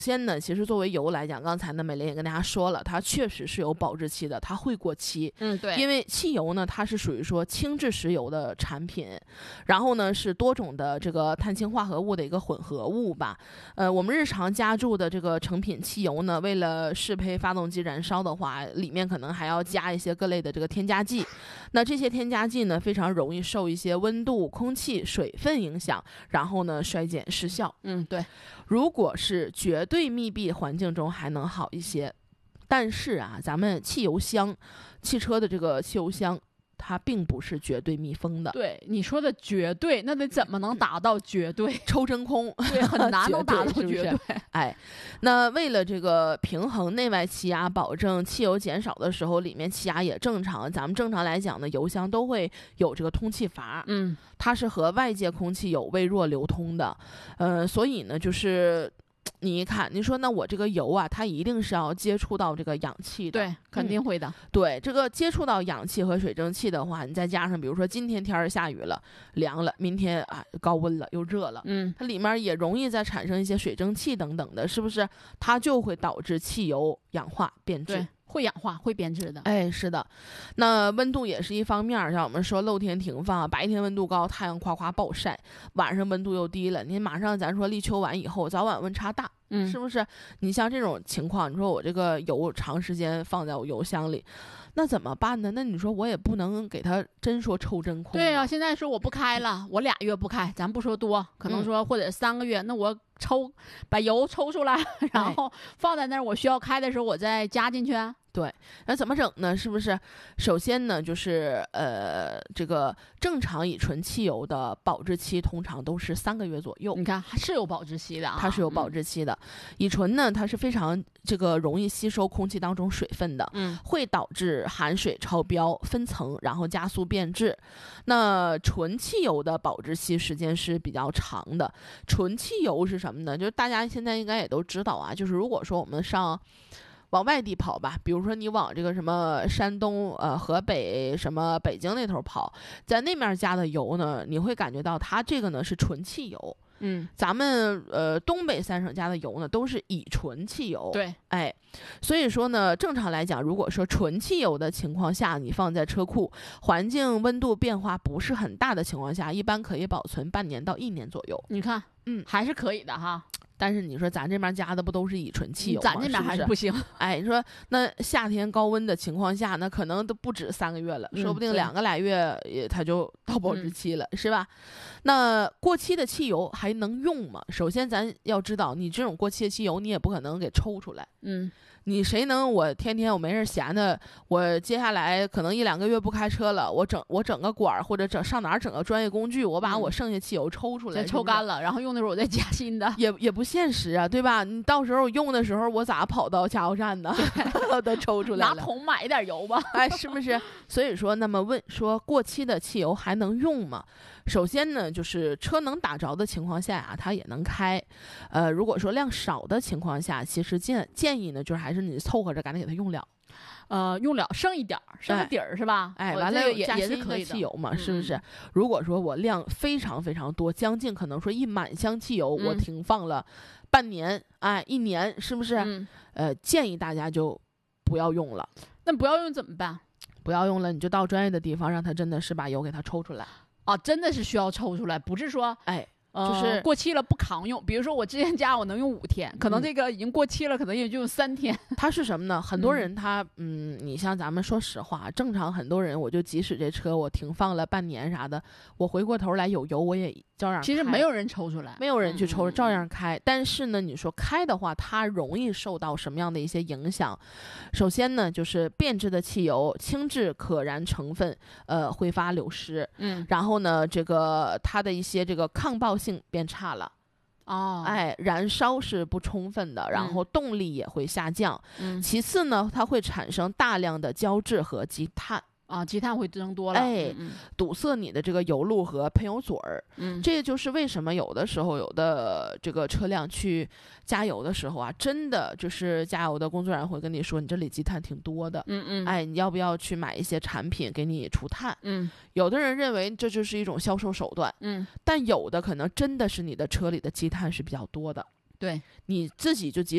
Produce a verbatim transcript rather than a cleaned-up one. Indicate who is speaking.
Speaker 1: 先呢，其实作为油来讲，刚才呢美玲也跟大家说了，它确实是有保质期的，它会过期。
Speaker 2: 嗯，对，
Speaker 1: 因为汽油呢，它是属于说轻质石油的产品，然后呢是多种的这个碳氢化合物的一个混合物吧。呃，我们日常家住的这个成品汽油呢，为了适配发动机燃烧的话，里面可能还要加一些各类的这个添加剂。那这些添加剂呢，非常容易受一些温度、空气、水分影响，然后呢衰减失效。
Speaker 2: 嗯，对。
Speaker 1: 如果是绝对密闭环境中还能好一些，但是啊，咱们汽油箱，汽车的这个汽油箱，它并不是绝对密封的。
Speaker 2: 对，你说的绝对，那得怎么能达到绝对？
Speaker 1: 抽真空，
Speaker 2: 对，很难能达到绝对。
Speaker 1: 绝对哎，那为了这个平衡内外气压，保证汽油减少的时候，里面气压也正常。咱们正常来讲呢，油箱都会有这个通气阀，
Speaker 2: 嗯，
Speaker 1: 它是和外界空气有微弱流通的，呃，所以呢，就是你一看，你说那我这个油啊，它一定是要接触到这个氧气的，
Speaker 2: 对，肯定会的。
Speaker 1: 嗯、对，这个接触到氧气和水蒸气的话，你再加上比如说今天天儿下雨了，凉了，明天啊高温了又热了，
Speaker 2: 嗯，
Speaker 1: 它里面也容易再产生一些水蒸气等等的，是不是？它就会导致汽油氧化变质。
Speaker 2: 对，会氧化，会变质的。
Speaker 1: 哎，是的，那温度也是一方面，像我们说露天停放，白天温度高，太阳夸夸暴晒，晚上温度又低了，你马上咱说立秋完以后，早晚温差大，
Speaker 2: 嗯，
Speaker 1: 是不是？你像这种情况，你说我这个油长时间放在我油箱里，那怎么办呢？那你说我也不能给它真说抽真空。
Speaker 2: 对啊，现在说我不开了，我俩月不开，咱不说多，可能说或者三个月，嗯、那我抽把油抽出来，然后放在那儿，我需要开的时候我再加进去。
Speaker 1: 对，那怎么整呢？是不是？首先呢，就是呃，这个正常乙醇汽油的保质期通常都是三个月左右。
Speaker 2: 你看，是有保质期的啊，
Speaker 1: 它是有保质期的。嗯、乙醇呢，它是非常这个容易吸收空气当中水分的，
Speaker 2: 嗯，
Speaker 1: 会导致含水超标、分层，然后加速变质。那纯汽油的保质期时间是比较长的。纯汽油是什么呢？就是大家现在应该也都知道啊，就是如果说我们上往外地跑吧，比如说你往这个什么山东、呃河北、什么北京那头跑，在那面加的油呢，你会感觉到它这个呢是纯汽油。
Speaker 2: 嗯，
Speaker 1: 咱们呃东北三省加的油呢都是乙醇汽油。
Speaker 2: 对，
Speaker 1: 哎，所以说呢，正常来讲，如果说纯汽油的情况下，你放在车库，环境温度变化不是很大的情况下，一般可以保存半年到一年左右。
Speaker 2: 你看，
Speaker 1: 嗯，
Speaker 2: 还是可以的哈。
Speaker 1: 但是你说咱这边加的不都是乙醇汽油吗？
Speaker 2: 咱这边还是不行。
Speaker 1: 哎，你说那夏天高温的情况下，那可能都不止三个月了，
Speaker 2: 嗯、
Speaker 1: 说不定两个来月也它就到保质期了，嗯、是吧？那过期的汽油还能用吗？首先咱要知道，你这种过期的汽油，你也不可能给抽出来。
Speaker 2: 嗯。
Speaker 1: 你谁能我天天我没事闲的，我接下来可能一两个月不开车了，我整我整个管或者整上哪儿整个专业工具，我把我剩下汽油抽出来，
Speaker 2: 嗯、抽干了，然后用的时候我再加新的，
Speaker 1: 也也不现实啊，对吧？你到时候用的时候，我咋跑到加油站呢？都抽出来了，
Speaker 2: 拿桶买一点油吧，
Speaker 1: 哎，是不是？所以说，那么问说过期的汽油还能用吗？首先呢，就是车能打着的情况下啊，它也能开。呃，如果说量少的情况下，其实建建议呢，就是还是你凑合着赶紧给它用了。
Speaker 2: 呃，用了剩一点儿，剩个底儿、哎、是吧？
Speaker 1: 哎，完了
Speaker 2: 也也是可以的。
Speaker 1: 汽油嘛，
Speaker 2: 嗯、
Speaker 1: 是不是？如果说我量非常非常多，将近可能说一满箱汽油，嗯、我停放了半年，哎，一年，是不是？
Speaker 2: 嗯、
Speaker 1: 呃，建议大家就不要用了。
Speaker 2: 那不要用怎么办？
Speaker 1: 不要用了，你就到专业的地方，让他真的是把油给它抽出来。
Speaker 2: 啊，真的是需要抽出来，不是说
Speaker 1: 哎。
Speaker 2: 呃、
Speaker 1: 就是
Speaker 2: 过期了不扛用，比如说我之前加我能用五天，可能这个已经过期了，嗯、可能也就用三天。
Speaker 1: 它是什么呢？很多人他嗯，你像咱们说实话，正常很多人，我就即使这车我停放了半年啥的，我回过头来有油我也照样开。
Speaker 2: 其实没有人抽出来，
Speaker 1: 没有人去抽，
Speaker 2: 嗯、
Speaker 1: 照样开。但是呢，你说开的话，它容易受到什么样的一些影响？首先呢，就是变质的汽油、轻质可燃成分呃挥发流失，
Speaker 2: 嗯，
Speaker 1: 然后呢，这个它的一些这个抗爆性变差了。
Speaker 2: 哦，
Speaker 1: 哎，燃烧是不充分的，然后动力也会下降。
Speaker 2: 嗯，
Speaker 1: 其次呢，它会产生大量的胶质和积碳。
Speaker 2: 啊，积碳会增多了，
Speaker 1: 哎，
Speaker 2: 嗯、
Speaker 1: 堵塞你的这个油路和喷油嘴儿。
Speaker 2: 嗯，
Speaker 1: 这就是为什么有的时候有的这个车辆去加油的时候啊，真的就是加油的工作人员会跟你说，你这里积碳挺多的。
Speaker 2: 嗯嗯，
Speaker 1: 哎，你要不要去买一些产品给你除碳？
Speaker 2: 嗯，
Speaker 1: 有的人认为这就是一种销售手段。
Speaker 2: 嗯，
Speaker 1: 但有的可能真的是你的车里的积碳是比较多的。
Speaker 2: 对，
Speaker 1: 你自己就积